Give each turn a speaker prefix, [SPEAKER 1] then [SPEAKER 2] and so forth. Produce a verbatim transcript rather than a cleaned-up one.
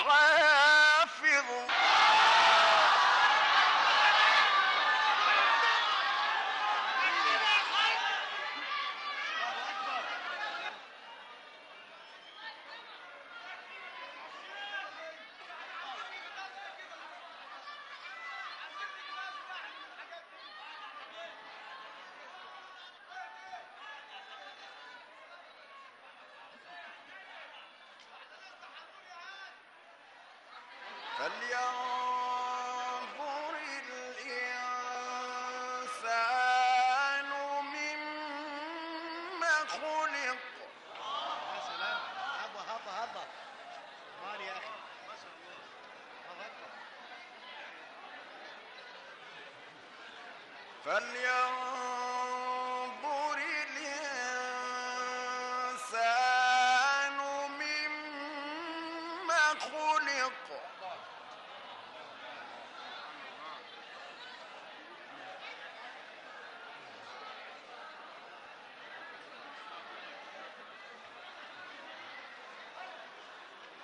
[SPEAKER 1] حافظ. فلينظر الإنسان مما خلق.
[SPEAKER 2] يا سلام، هبه هبه هبه مال يا اخي، ما شاء الله، الله اكبر.
[SPEAKER 1] فلينظر